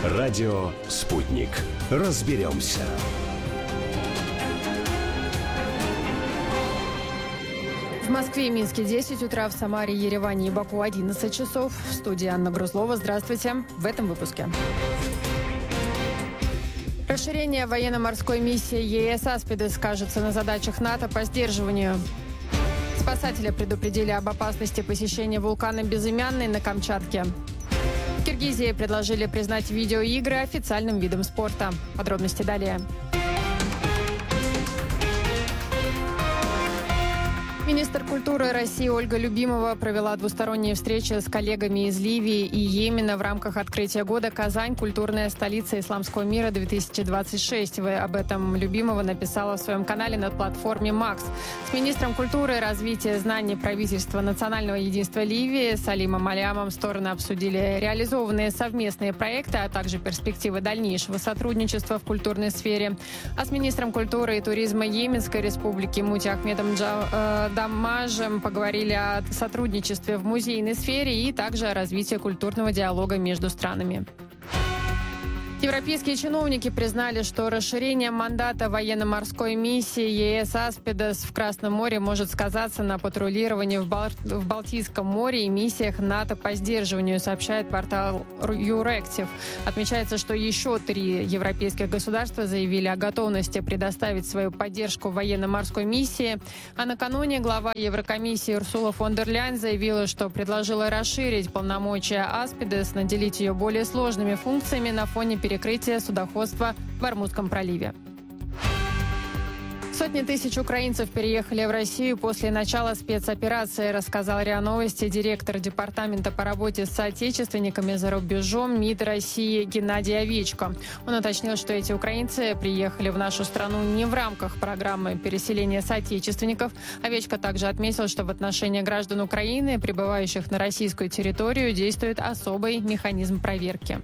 Радио «Спутник». Разберемся. В Москве и Минске 10 утра, в Самаре, Ереване и Баку 11 часов. В студии Анна Грузлова. Здравствуйте. В этом выпуске. Расширение военно-морской миссии ЕС «Аспидес» скажется на задачах НАТО по сдерживанию. Спасатели предупредили об опасности посещения вулкана Безымянный на Камчатке. В Киргизии предложили признать видеоигры официальным видом спорта. Подробности далее. Министр культуры России Ольга Любимова провела двусторонние встречи с коллегами из Ливии и Йемена в рамках открытия года «Казань. Культурная столица исламского мира-2026». Об этом Любимова написала в своем канале на платформе «Макс». С министром культуры и развития знаний правительства национального единства Ливии Салимом Алиамом стороны обсудили реализованные совместные проекты, а также перспективы дальнейшего сотрудничества в культурной сфере. А с министром культуры и туризма Йеменской республики Мути Ахмедом Дамажем поговорили о сотрудничестве в музейной сфере и также о развитии культурного диалога между странами. Европейские чиновники признали, что расширение мандата военно-морской миссии ЕС «Аспидес» в Красном море может сказаться на патрулировании в Балтийском море и миссиях НАТО по сдерживанию, сообщает портал Юректив. Отмечается, что еще 3 европейских государства заявили о готовности предоставить свою поддержку военно-морской миссии. А накануне глава Еврокомиссии Урсула фон дер Ляйен заявила, что предложила расширить полномочия «Аспидес», наделить ее более сложными функциями на фоне перекрытия судоходства в Ормузском проливе. Сотни тысяч украинцев переехали в Россию после начала спецоперации, рассказал РИА Новости директор департамента по работе с соотечественниками за рубежом МИД России Геннадий Овечко. Он уточнил, что эти украинцы приехали в нашу страну не в рамках программы переселения соотечественников. Овечко также отметил, что в отношении граждан Украины, прибывающих на российскую территорию, действует особый механизм проверки.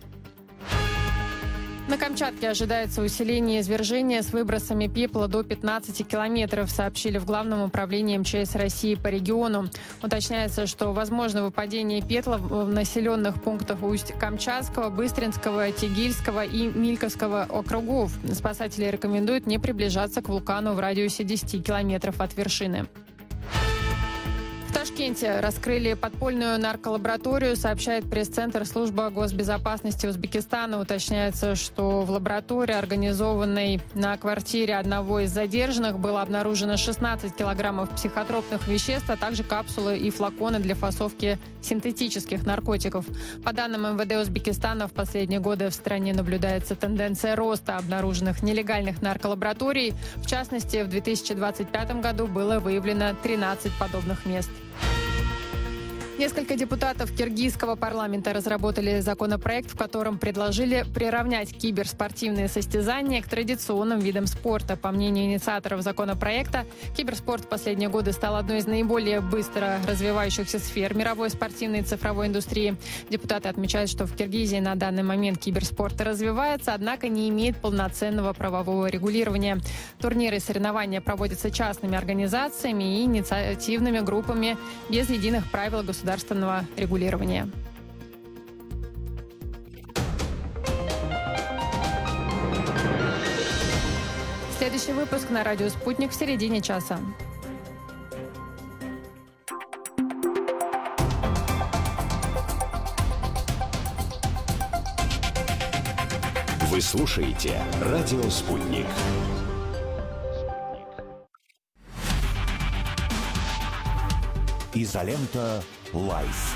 На Камчатке ожидается усиление извержения с выбросами пепла до 15 километров, сообщили в Главном управлении МЧС России по региону. Уточняется, что возможно выпадение пепла в населенных пунктах Усть-Камчатского, Быстринского, Тегильского и Мильковского округов. Спасатели рекомендуют не приближаться к вулкану в радиусе 10 километров от вершины. В Ташкенте раскрыли подпольную нарколабораторию, сообщает пресс-центр службы госбезопасности Узбекистана. Уточняется, что в лаборатории, организованной на квартире одного из задержанных, было обнаружено 16 килограммов психотропных веществ, а также капсулы и флаконы для фасовки синтетических наркотиков. По данным МВД Узбекистана, в последние годы в стране наблюдается тенденция роста обнаруженных нелегальных нарколабораторий. В частности, в 2025 году было выявлено 13 подобных мест. Несколько депутатов киргизского парламента разработали законопроект, в котором предложили приравнять киберспортивные состязания к традиционным видам спорта. По мнению инициаторов законопроекта, киберспорт в последние годы стал одной из наиболее быстро развивающихся сфер мировой спортивной и цифровой индустрии. Депутаты отмечают, что в Киргизии на данный момент киберспорт развивается, однако не имеет полноценного правового регулирования. Турниры и соревнования проводятся частными организациями и инициативными группами без единых правил государственного регулирования. Следующий выпуск на радио «Спутник» в середине часа. Вы слушаете радио «Спутник». Изолента Лайф.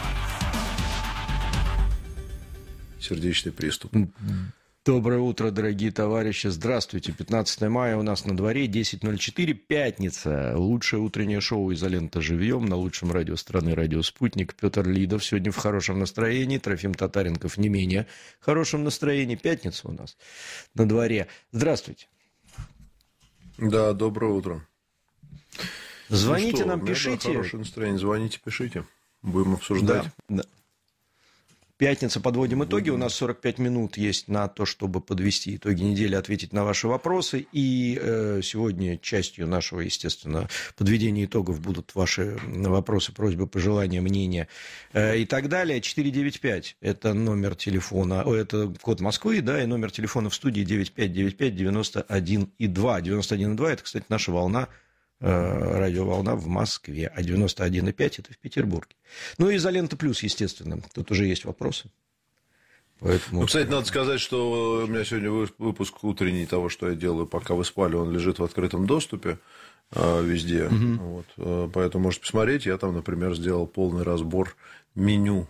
Сердечный приступ. Доброе утро, дорогие товарищи. Здравствуйте. 15 мая у нас на дворе, 10:04, пятница. Лучшее утреннее шоу «Изолента живьем» на лучшем радио страны, радио «Спутник». Петр Лидов сегодня в хорошем настроении, Трофим Татаренков не менее в хорошем настроении. Пятница у нас на дворе. Здравствуйте. Да, доброе утро. Звоните ну что, нам, у меня, пишите. Да, хорошее настроение. Звоните, пишите. Будем обсуждать. Да. Пятница, подводим итоги. У нас 45 минут есть на то, чтобы подвести итоги недели, ответить на ваши вопросы. И сегодня частью нашего, естественно, подведения итогов будут ваши вопросы, просьбы, пожелания, мнения и так далее. 495 – это номер телефона, это код Москвы, да, и номер телефона в студии 9595-91,2. 91,2 – это, кстати, наша волна, радиоволна в Москве, а 91,5 – это в Петербурге. Ну и «Изолента плюс», естественно. Тут уже есть вопросы. Поэтому... Ну, кстати, надо сказать, что у меня сегодня выпуск утренний того, что я делаю, пока вы спали, он лежит в открытом доступе везде. Вот. Поэтому можете посмотреть. Я там, например, сделал полный разбор меню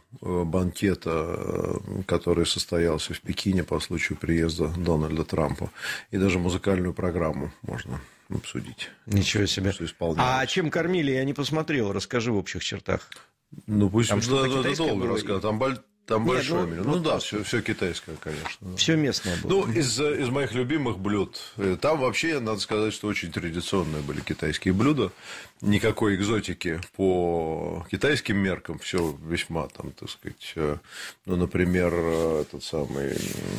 банкета, который состоялся в Пекине по случаю приезда Дональда Трампа. И даже музыкальную программу можно обсудить. Ничего себе. А чем кормили, я не посмотрел. Расскажи в общих чертах. Ну, пусть там это долго рассказывать. Там большое меню. Ну да, все китайское, конечно. Все местное было. Ну, из моих любимых блюд. Там вообще, надо сказать, что очень традиционные были китайские блюда. Никакой экзотики по китайским меркам. Все весьма, там, так сказать, ну, например, этот самый,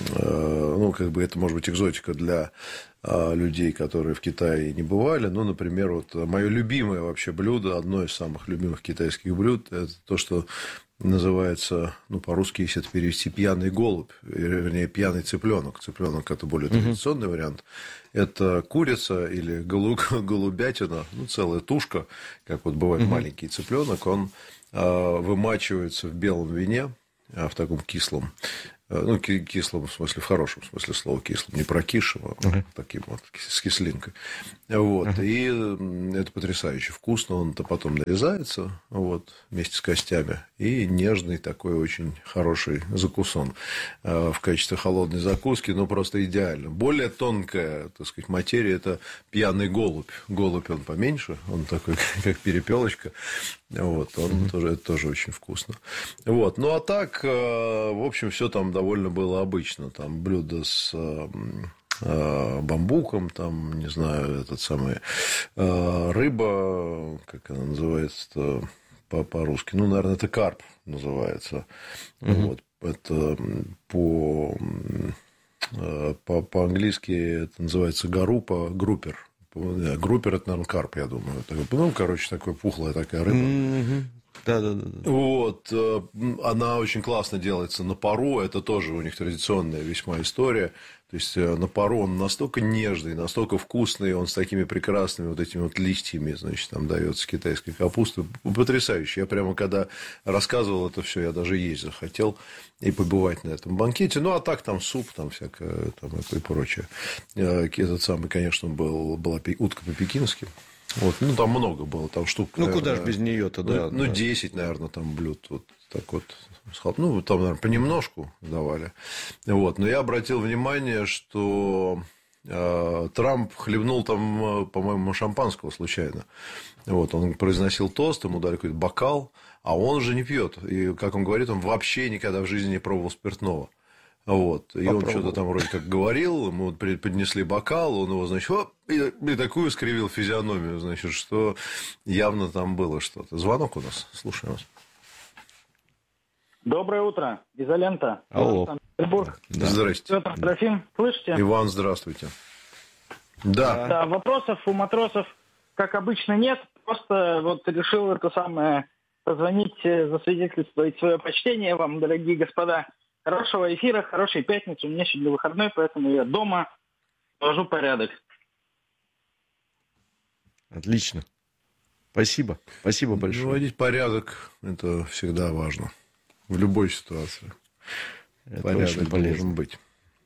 ну, как бы это может быть экзотика для людей, которые в Китае не бывали. Ну, например, вот мое любимое вообще блюдо, одно из самых любимых китайских блюд, это то, что называется, ну, по-русски, если это перевести, пьяный голубь, вернее, пьяный цыпленок. Цыпленок – это более традиционный вариант. Это курица или голубятина, ну, целая тушка, как вот бывает маленький цыпленок, он вымачивается в белом вине, в таком кислом. Ну, кислым, в смысле, в хорошем смысле слова кислым, не прокисшим, а таким вот, с кислинкой. Вот. И это потрясающе вкусно. Он-то потом нарезается вот, вместе с костями. И нежный такой очень хороший закусон в качестве холодной закуски. Ну, просто идеально. Более тонкая, так сказать, материя – это пьяный голубь. Голубь, он поменьше, он такой, как перепелочка. Вот, он тоже, это тоже очень вкусно. Вот. Ну, а так, в общем, все там довольно было обычно. Там блюдо с бамбуком, там, не знаю, этот самый рыба, как она называется по-русски. Ну, наверное, это карп называется. Вот. Это по-английски это называется гарупа, группер. Группер – это, наверное, карп, я думаю. Ну, короче, такая пухлая такая рыба. Да. Вот. Она очень классно делается на пару. Это тоже у них традиционная весьма история. То есть, на пару он настолько нежный, настолько вкусный, он с такими прекрасными вот этими вот листьями, значит, там дается китайской капусты. Потрясающе. Я прямо, когда рассказывал это все, я даже есть захотел и побывать на этом банкете. Ну, а так там суп, там всякое, там и прочее. Этот самый, конечно, была утка по-пекински. Вот, ну, там много было, там штук. Ну, наверное, куда же без нее-то, да. Ну, 10, наверное, там блюд вот так вот. Ну, там, наверное, понемножку давали. Вот. Но я обратил внимание, что Трамп хлебнул там, по-моему, шампанского случайно. Вот. Он произносил тост, ему дали какой-то бокал, а он же не пьет. И, как он говорит, он вообще никогда в жизни не пробовал спиртного. Вот. И он что-то там вроде как говорил, ему поднесли бокал, он его, значит, и такую скривил физиономию, значит, что явно там было что-то. Звонок у нас, слушаем вас. Доброе утро, Изолента. Алло. Санкт-Петербург. Да. Здрасте. Петр Трофим, слышите? Иван, здравствуйте. Да. Да, вопросов у матросов, как обычно, нет. Просто вот решил это самое позвонить, засвидетельствовать свое почтение вам, дорогие господа. Хорошего эфира, хорошей пятницы. У меня сегодня выходной, поэтому я дома ввожу порядок. Отлично. Спасибо. Спасибо большое. Наводить порядок – это всегда важно. В любой ситуации. Это порядок очень полезно. должен быть.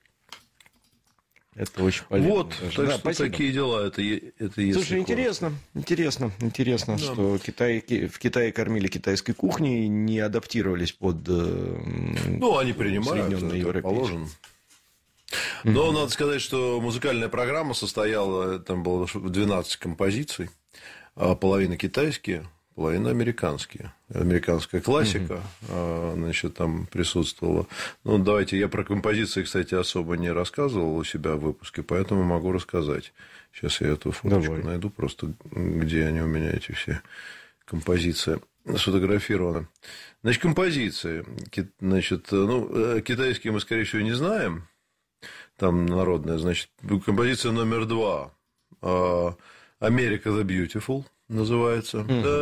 Это очень полезно. Вот, так да, что спасибо. такие дела. Это если Слушай, коротко. интересно, Да. что в Китае кормили китайской кухней и не адаптировались под Ну, они принимают, усредненный как европейский. положено. Но надо сказать, что музыкальная программа состояла, там было 12 композиций, половина китайские, половина американские. Американская классика, значит, там присутствовала. Ну, давайте, я про композиции, кстати, особо не рассказывал у себя в выпуске, поэтому могу рассказать. Сейчас я эту фоточку найду, просто где они у меня, эти все композиции. сфотографировано. Значит, композиции. Значит, китайские мы, скорее всего, не знаем. Там народная. Значит, композиция номер 2. America the Beautiful называется.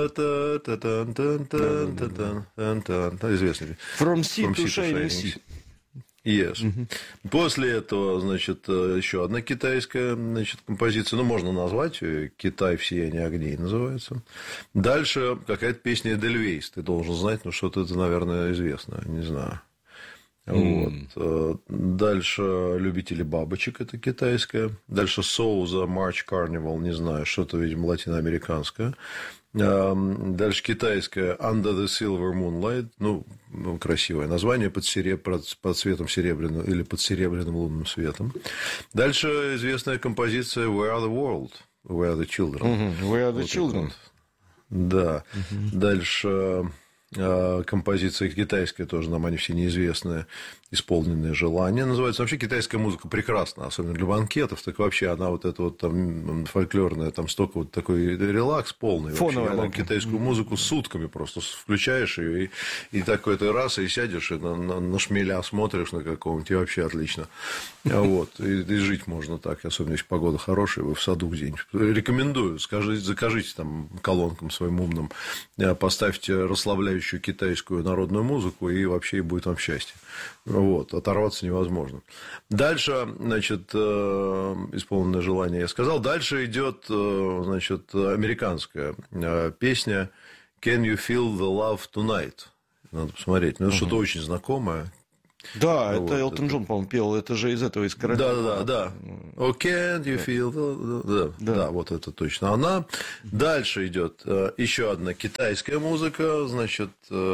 Известный. From Sea to Shining Sea. Yes. После этого, значит, еще одна китайская, значит, композиция. Можно назвать ее «Китай в сиянии огней» называется. Дальше какая-то песня Эдельвейс. Ты должен знать, что-то это, наверное, известно. Не знаю. Вот. Дальше «Любители бабочек» – это китайская. Дальше «Souza March Carnival», не знаю, что-то, видимо, латиноамериканское. Дальше китайская «Under the Silver Moonlight», красивое название, под цветом серебряного или под серебряным лунным светом. Дальше известная композиция «We are the world», «We are the children». «We are the children». Да. Дальше композиция китайская тоже, нам они все неизвестные, «Исполненные желания» называется. Вообще китайская музыка прекрасна, особенно для банкетов. Так вообще она вот эта вот там фольклорная, там столько вот такой релакс полный. Фоновая. Я китайскую музыку сутками просто включаешь ее и такой ты раз и сядешь и на шмеля смотришь на какого-нибудь, и вообще отлично. Вот. И жить можно так, особенно если погода хорошая, вы в саду где-нибудь. Рекомендую, закажите там колонкам своим умным, поставьте расслабляющую китайскую народную музыку, и вообще будет вам счастье. Вот, оторваться невозможно. Дальше, значит, «Исполненное желание» я сказал. Дальше идет, значит, американская песня «Can you feel the love tonight?» Надо посмотреть. Это что-то очень знакомое. Да, вот, это Элтон Джон, по-моему, пел. Это же из этого, из «Короля». Да. Oh, can you feel the... Да, вот это точно она. Дальше идет еще одна китайская музыка, значит,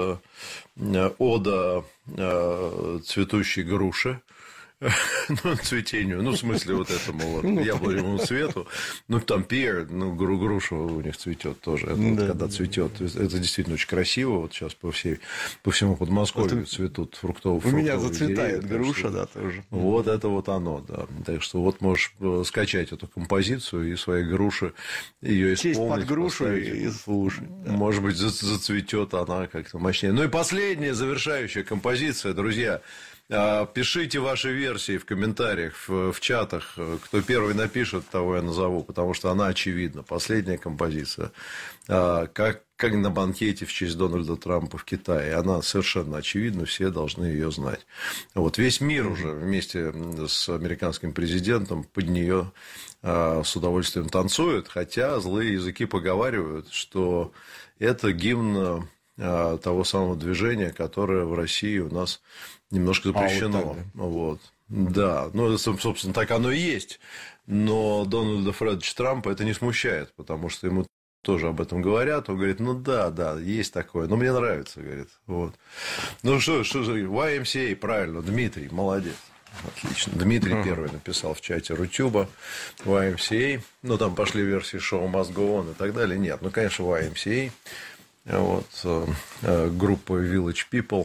ода цветущей груши. Цветению, в смысле, вот этому вот яблоневому цвету. Там пиер, груша у них цветет тоже. Это когда цветет. Это действительно очень красиво. Вот сейчас по всему Подмосковью цветут фруктовые деревья. У меня зацветает груша, да, тоже. Вот это вот оно, да. Так что вот можешь скачать эту композицию и свои груши ее исполнить. Сесть под грушу и слушать. Может быть, зацветет она как-то мощнее. Ну и последняя завершающая композиция, друзья. Пишите ваши версии в комментариях, в чатах. Кто первый напишет, того я назову, потому что она очевидна. Последняя композиция. Как на банкете в честь Дональда Трампа в Китае. Она совершенно очевидна, все должны ее знать. Вот весь мир уже вместе с американским президентом под нее с удовольствием танцует, хотя злые языки поговаривают, что это гимн того самого движения, которое в России у нас немножко запрещено. Вот. Да, собственно, так оно и есть. Но Дональда Фредовича Трампа это не смущает, потому что ему тоже об этом говорят. Он говорит, да, есть такое, но мне нравится, говорит. Вот. Что же, YMCA, правильно, Дмитрий, молодец. Отлично. Дмитрий первый написал в чате Рутюба YMCA. Там пошли версии шоу Must Go On и так далее. Нет, конечно, YMCA. Вот, группа Village People,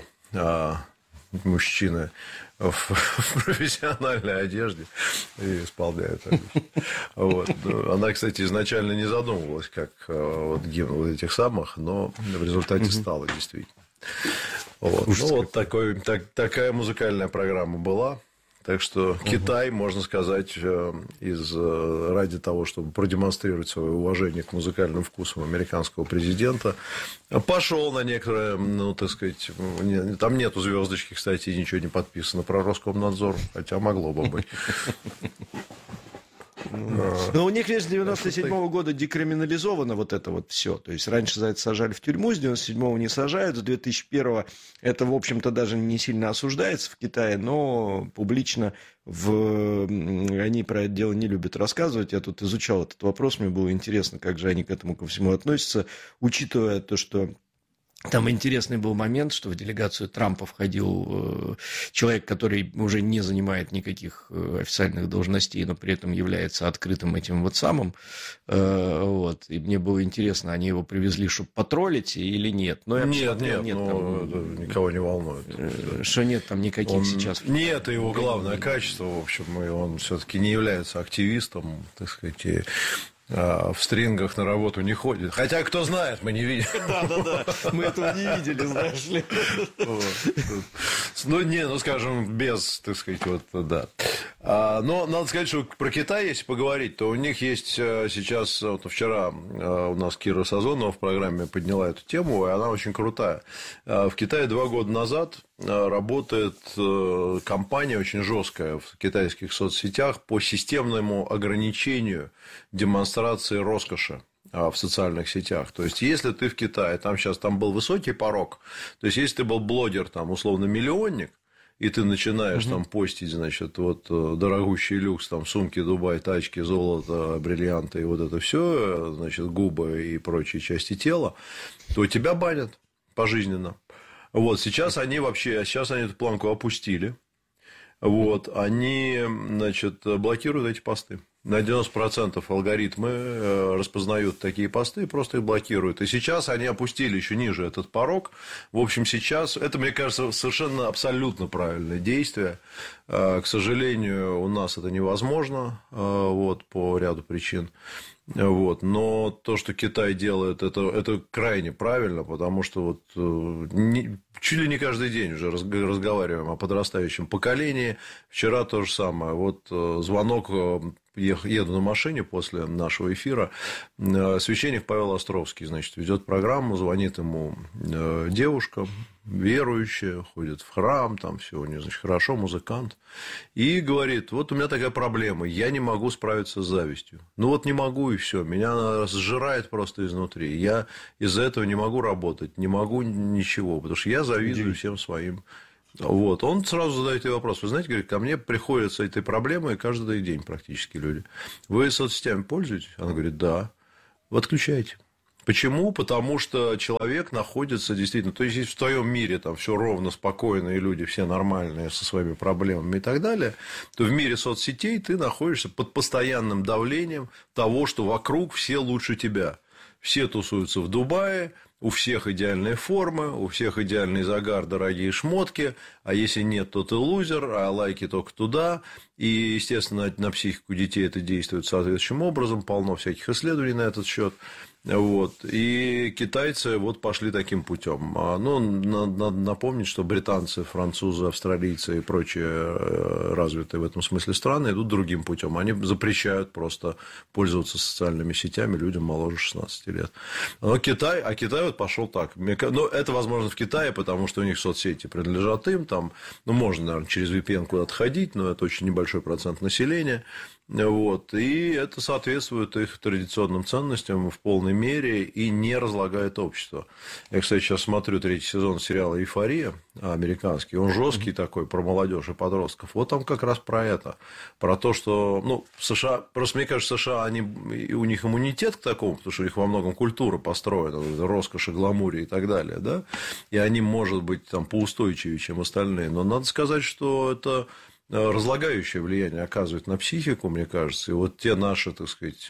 мужчины в профессиональной одежде и исполняют. Вот. Она, кстати, изначально не задумывалась как гимн вот этих самых, но в результате стала действительно. Вот. Такая музыкальная программа была. Так что Китай, можно сказать, ради того, чтобы продемонстрировать свое уважение к музыкальным вкусам американского президента, пошел на некоторое, так сказать, там нету звездочки, кстати, ничего не подписано про Роскомнадзор, хотя могло бы быть. Но у них, видишь, с 97 года декриминализовано вот это вот все. То есть раньше за это сажали в тюрьму, с 97-го не сажают, с 2001-го это, в общем-то, даже не сильно осуждается в Китае, но публично они про это дело не любят рассказывать. Я тут изучал этот вопрос, мне было интересно, как же они к этому ко всему относятся, учитывая то, что там интересный был момент, что в делегацию Трампа входил человек, который уже не занимает никаких официальных должностей, но при этом является открытым этим вот самым. Вот. И мне было интересно, они его привезли, чтобы потроллить или нет. Но нет, там, никого не волнует. Что нет там никаких сейчас... Нет, его главное качество, в общем, и он все-таки не является активистом, так сказать, в стрингах на работу не ходит. Хотя, кто знает, мы не видим. Да. Мы этого не видели, знаешь ли. Ну, скажем, без, так сказать, вот, да. Но надо сказать, что про Китай, если поговорить, то у них есть сейчас, вот вчера у нас Кира Сазонова в программе подняла эту тему, и она очень крутая. В Китае 2 года назад работает кампания очень жесткая в китайских соцсетях по системному ограничению демонстрации роскоши в социальных сетях. То есть, если ты в Китае, там был высокий порог, то есть, если ты был блогер, там, условно, миллионник, и ты начинаешь там постить, значит, вот дорогущий люкс, там, сумки, Дубай, тачки, золото, бриллианты и вот это все, значит, губы и прочие части тела, то тебя банят пожизненно. Вот, сейчас они эту планку опустили. Вот, они, значит, блокируют эти посты. На 90% алгоритмы распознают такие посты и просто их блокируют. И сейчас они опустили еще ниже этот порог. В общем, сейчас это, мне кажется, совершенно абсолютно правильное действие. К сожалению, у нас это невозможно вот, по ряду причин. Вот. Но то, что Китай делает, это крайне правильно, потому что вот чуть ли не каждый день уже разговариваем о подрастающем поколении. Вчера то же самое. Вот звонок, еду на машине после нашего эфира, священник Павел Островский, значит, ведет программу, звонит ему девушка, верующая, ходит в храм, там все у нее, значит, хорошо, музыкант, и говорит: вот у меня такая проблема, я не могу справиться с завистью. Ну вот не могу, и все, меня она сжирает просто изнутри, я из-за этого не могу работать, не могу ничего, потому что я завидую всем своим. Вот. Он сразу задает ей вопрос: вы знаете, говорит, ко мне приходят с этой проблемой каждый день практически люди. Вы соцсетями пользуетесь? Она говорит: да. Вы отключаете. Почему? Потому что человек находится действительно... То есть, если в твоем мире там все ровно, спокойно, и люди все нормальные со своими проблемами и так далее, то в мире соцсетей ты находишься под постоянным давлением того, что вокруг все лучше тебя. Все тусуются в Дубае, у всех идеальные формы, у всех идеальный загар, дорогие шмотки, а если нет, то ты лузер, а лайки только туда. И, естественно, на психику детей это действует соответствующим образом, полно всяких исследований на этот счет. Вот. И китайцы вот пошли таким путем. Ну, надо напомнить, что британцы, французы, австралийцы и прочие развитые в этом смысле страны идут другим путем. Они запрещают просто пользоваться социальными сетями людям моложе 16 лет. Но Китай вот пошел так. Ну, это возможно в Китае, потому что у них соцсети принадлежат им. Там, ну, можно, наверное, через VPN куда-то ходить, но это очень небольшой процент населения. Вот. И это соответствует их традиционным ценностям в полной мере и не разлагает общество. Я, кстати, сейчас смотрю 3-й сезон сериала «Эйфория» американский. Он жесткий такой, про молодежь и подростков. Вот там как раз про это. Про то, что... Ну, в США... Просто, мне кажется, США, у них иммунитет к такому, потому что у них во многом культура построена, роскошь, гламуре и так далее. Да? И они, может быть, там поустойчивее, чем остальные. Но надо сказать, что это... разлагающее влияние оказывает на психику, мне кажется. И вот те наши, так сказать,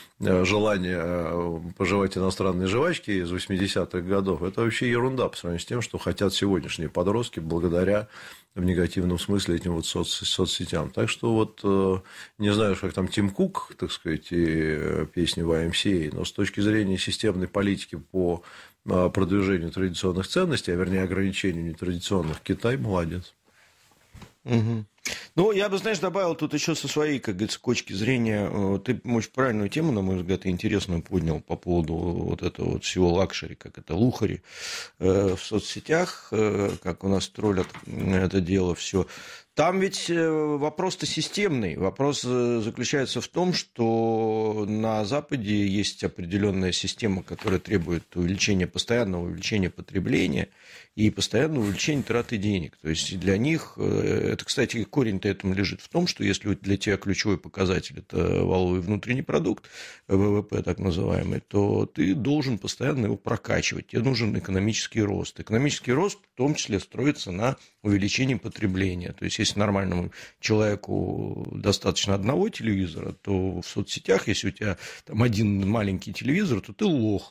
желания пожевать иностранные жвачки из 80-х годов, это вообще ерунда по сравнению с тем, что хотят сегодняшние подростки благодаря, в негативном смысле, этим вот соцсетям. Так что вот не знаю, как там Тим Кук, так сказать, и песни YMCA, но с точки зрения системной политики по продвижению традиционных ценностей, а вернее ограничению нетрадиционных, Китай молодец. Угу. Ну, я бы, знаешь, добавил тут еще со своей, как говорится, точки зрения. Ты очень правильную тему, на мой взгляд, интересную поднял по поводу вот этого вот всего лакшери, как это лухари в соцсетях, как у нас троллят это дело все. Там ведь вопрос-то системный. Вопрос заключается в том, что на Западе есть определенная система, которая требует постоянного увеличения потребления и постоянного увеличения траты денег. То есть для них, это, кстати, корень-то этому лежит в том, что если для тебя ключевой показатель – это валовый внутренний продукт, ВВП так называемый, то ты должен постоянно его прокачивать. Тебе нужен экономический рост. Экономический рост в том числе строится на увеличении потребления. То есть, если нормальному человеку достаточно одного телевизора, то в соцсетях, если у тебя там один маленький телевизор, то ты лох.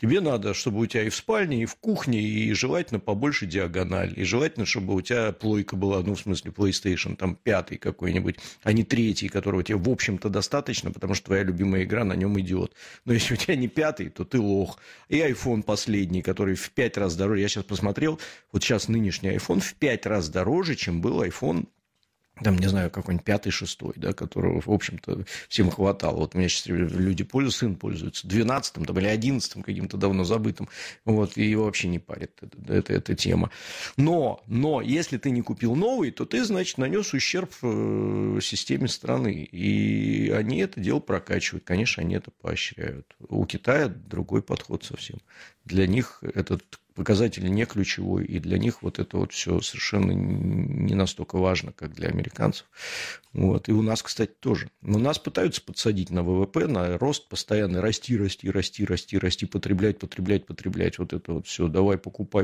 Тебе надо, чтобы у тебя и в спальне, и в кухне, и желательно побольше диагональ. И желательно, чтобы у тебя плойка была, ну, в смысле, PlayStation, там, 5 какой-нибудь, а не 3, которого тебе, в общем-то, достаточно, потому что твоя любимая игра на нем идет. Но если у тебя не 5, то ты лох. И iPhone последний, который в 5 раз дороже. Я сейчас посмотрел, вот сейчас нынешний iPhone в 5 раз дороже, чем был iPhone, там, не знаю, какой-нибудь 5, 6, да, которого, в общем-то, всем хватало. Вот у меня сейчас люди пользуются, сын пользуется 12 там, или 11 каким-то давно забытым, вот, и его вообще не парит эта тема. Но, если ты не купил новый, то ты, значит, нанес ущерб системе страны. И они это дело прокачивают. Конечно, они это поощряют. У Китая другой подход совсем. Для них этот показатель не ключевой, и для них вот это вот все совершенно не настолько важно, как для американцев. Вот. И у нас, кстати, тоже. Но нас пытаются подсадить на ВВП, на рост постоянно, расти, потреблять. Вот это вот все, давай, покупай.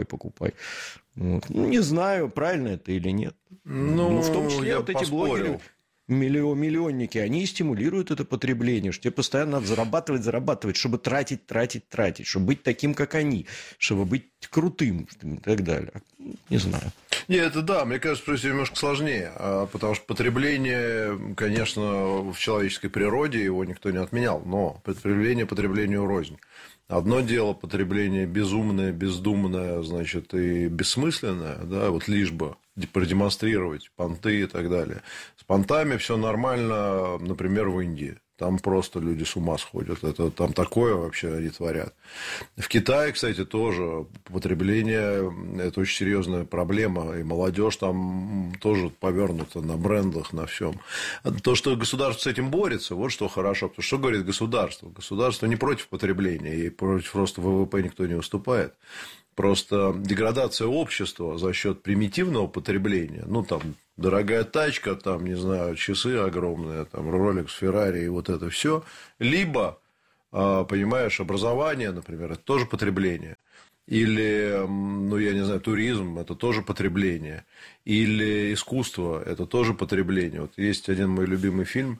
Вот. Ну, не знаю, правильно это или нет. Ну, в том числе вот эти блогеры, миллионники, они стимулируют это потребление, что тебе постоянно надо зарабатывать, чтобы тратить, чтобы быть таким, как они, чтобы быть крутым и так далее. Не знаю. Нет, это да, мне кажется, что немножко сложнее, потому что потребление, конечно, в человеческой природе его никто не отменял, но потребление потреблению рознь. Одно дело потребление безумное, бездумное, значит, и бессмысленное, да, вот лишь бы продемонстрировать понты и так далее. С понтами все нормально, например, в Индии. Там просто люди с ума сходят. Это там такое вообще они творят. В Китае, кстати, тоже потребление – это очень серьезная проблема. И молодежь там тоже повернута на брендах, на всем. То, что государство с этим борется, вот что хорошо. Потому что что говорит государство? Государство не против потребления, и против роста ВВП никто не выступает. Просто деградация общества за счет примитивного потребления, ну, там, дорогая тачка, там, не знаю, часы огромные, там, Rolex, Ferrari и вот это все, либо, понимаешь, образование, например, это тоже потребление. Или, ну, я не знаю, туризм – это тоже потребление. Или искусство – это тоже потребление. Вот есть один мой любимый фильм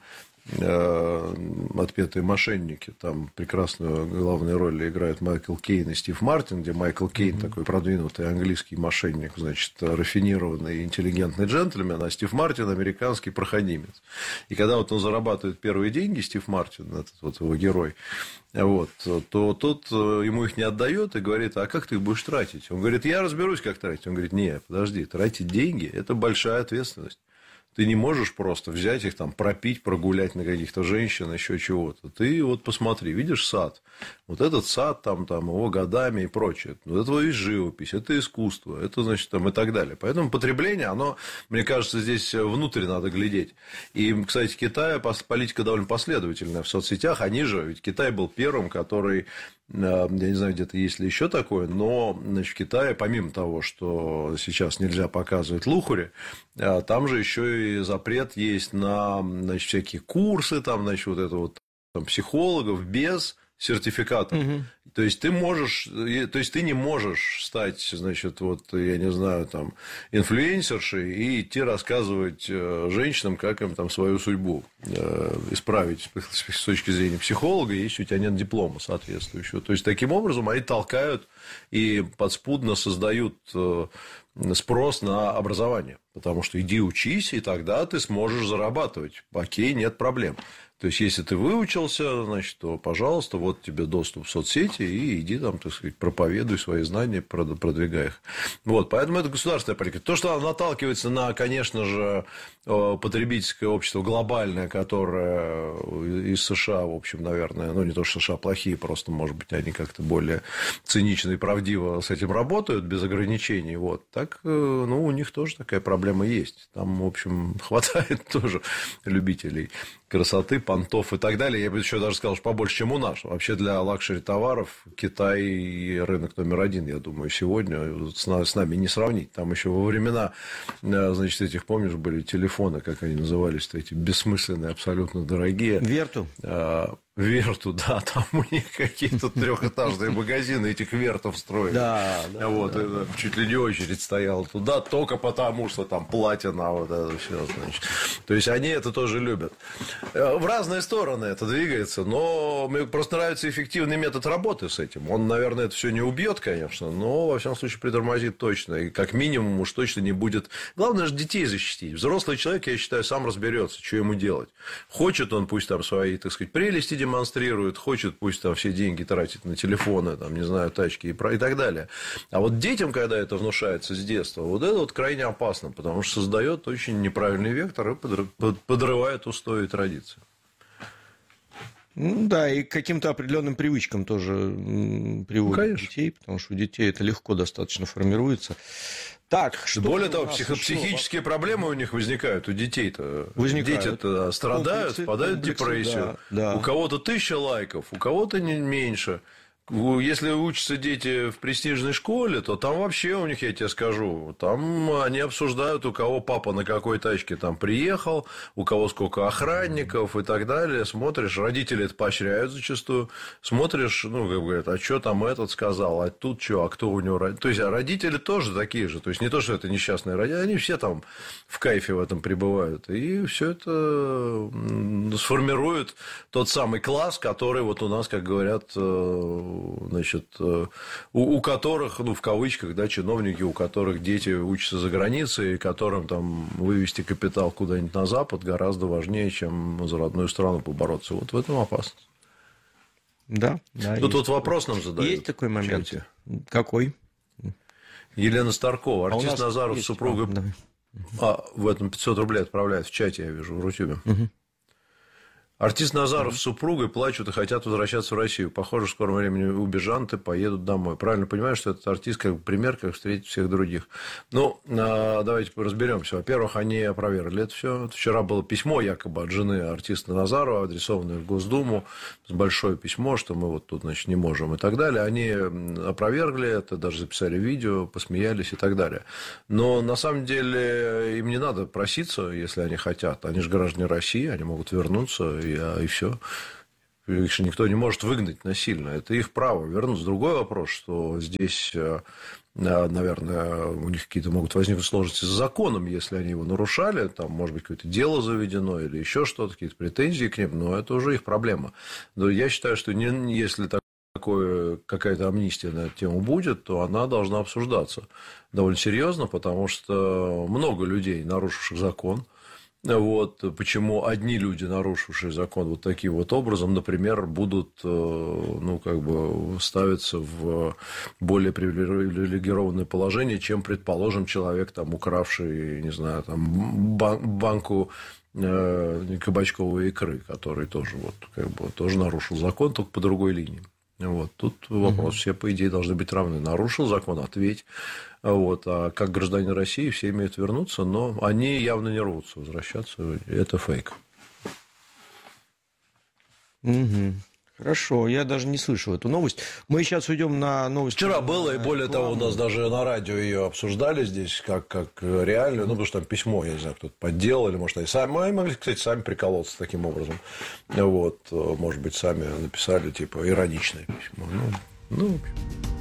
«Отпетые мошенники». Там прекрасную главную роль играют Майкл Кейн и Стив Мартин, где Майкл Кейн такой продвинутый английский мошенник, значит, рафинированный, интеллигентный джентльмен, а Стив Мартин – американский проходимец. И когда вот он зарабатывает первые деньги, Стив Мартин, этот вот его герой, вот, то тот ему их не отдает и говорит: а как ты их будешь тратить? Он говорит: я разберусь, как тратить. Он говорит: нет, подожди, тратить деньги – это большая ответственность. Ты не можешь просто взять их, там, пропить, прогулять на каких-то женщин, еще чего-то. Ты вот посмотри, видишь сад? Вот этот сад, там его годами и прочее. Вот это есть живопись, это искусство, это, значит, там, и так далее. Поэтому потребление, оно, мне кажется, здесь внутрь надо глядеть. И, кстати, Китая политика довольно последовательная в соцсетях. Они же, ведь Китай был первым, который... Я не знаю, где-то есть ли еще такое, но, значит, в Китае, помимо того, что сейчас нельзя показывать лухари, там же еще и запрет есть на, значит, всякие курсы, там, значит, вот это вот там, психологов без сертификатов. Угу. То есть ты не можешь стать, значит, вот, я не знаю, там, инфлюенсершей и идти рассказывать женщинам, как им там свою судьбу исправить с точки зрения психолога, если у тебя нет диплома соответствующего. То есть таким образом они толкают и подспудно создают спрос на образование, потому что иди учись, и тогда ты сможешь зарабатывать. Окей, нет проблем. То есть, если ты выучился, значит, то, пожалуйста, вот тебе доступ в соцсети, и иди там, так сказать, проповедуй свои знания, продвигай их. Вот, поэтому это государственная политика. То, что она наталкивается на, конечно же, потребительское общество глобальное, которое из США, в общем, наверное, ну, не то, что США плохие, просто, может быть, они как-то более цинично и правдиво с этим работают, без ограничений, вот, так, ну, у них тоже такая проблема есть. Там, в общем, хватает тоже любителей красоты, понтов и так далее. Я бы еще даже сказал, что побольше, чем у нас. Вообще для лакшери товаров Китай рынок номер один, я думаю, сегодня с нами не сравнить. Там еще во времена, значит, этих, помнишь, были телефоны, как они назывались, эти бессмысленные, абсолютно дорогие. Верту? Верту, да, там у них какие-то трехэтажные магазины этих вертов строили. Да, вот, это чуть ли не очередь стояла туда, только потому, что там платина, вот это все, значит. То есть, они это тоже любят. В разные стороны это двигается, но мне просто нравится эффективный метод работы с этим. Он, наверное, это все не убьет, конечно, но, во всяком случае, притормозит точно. И, как минимум, уж точно не будет... Главное же детей защитить. Взрослый человек, я считаю, сам разберется, что ему делать. Хочет он, пусть там свои, так сказать, прелести демонстрирует, хочет, пусть там все деньги тратит на телефоны, там, не знаю, тачки и так далее. А вот детям, когда это внушается с детства, вот это вот крайне опасно, потому что создает очень неправильный вектор и подрывает устои и традиции. Ну, да, и к каким-то определенным привычкам тоже приводит детей, потому что у детей это легко достаточно формируется. Так, что более того, психические проблемы у них возникают, у детей-то. Дети-то страдают, впадают в депрессию. Да. У кого-то 1000 лайков, у кого-то не меньше. Если учатся дети в престижной школе, то там вообще у них, я тебе скажу, там они обсуждают, у кого папа на какой тачке там приехал, у кого сколько охранников и так далее. Смотришь, родители это поощряют зачастую. Смотришь, ну, как говорят, а что там этот сказал, а тут что, а кто у него родители. То есть, родители тоже такие же. То есть, не то, что это несчастные родители, они все там в кайфе в этом пребывают. И все это сформирует тот самый класс, который вот у нас, как говорят, значит, у которых, ну, в кавычках, да, чиновники, у которых дети учатся за границей, и которым там вывести капитал куда-нибудь на Запад гораздо важнее, чем за родную страну побороться. Вот в этом опасность. Да. Тут вот вопрос нам задают. Есть такой момент. Какой? Елена Старкова. Артист Назаров с супругой. В этом 500 рублей отправляет в чате, я вижу, в Рутюбе. Артист Назаров с супругой плачут и хотят возвращаться в Россию. Похоже, в скором времени убежанты поедут домой. Правильно понимаю, что этот артист как пример, как встретить всех других. Ну, давайте разберемся. Во-первых, они опровергли это все. Вчера было письмо якобы от жены артиста Назарова, адресованное в Госдуму, с большое письмо, что мы вот тут, значит, не можем и так далее. Они опровергли это, даже записали видео, посмеялись и так далее. Но на самом деле им не надо проситься, если они хотят. Они же граждане России, они могут вернуться. И все. Их же никто не может выгнать насильно. Это их право вернуться. Другой вопрос, что здесь, наверное, у них какие-то могут возникнуть сложности с законом, если они его нарушали. Там, может быть, какое-то дело заведено или еще что-то, какие-то претензии к ним. Но это уже их проблема. Но я считаю, что если какая-то амнистия на эту тему будет, то она должна обсуждаться довольно серьезно, потому что много людей, нарушивших закон. Вот почему одни люди, нарушившие закон вот таким вот образом, например, будут, ну, как бы ставиться в более привилегированное положение, чем, предположим, человек, там, укравший, не знаю, там, банку кабачковой икры, который тоже, вот, как бы, тоже нарушил закон, только по другой линии. Вот. Тут вопрос, все, по идее, должны быть равны. Нарушил закон, ответь. Вот. А как граждане России все имеют вернуться, но они явно не рвутся возвращаться. Это фейк. Хорошо, я даже не слышал эту новость. Мы сейчас уйдем на новость. Вчера было, и более того, у нас даже на радио ее обсуждали здесь, как реально, ну, потому что там письмо, я не знаю, кто-то подделал, или, может, они сами могли, кстати, сами приколоться таким образом. Вот, может быть, сами написали, типа, ироничное письмо. Ну,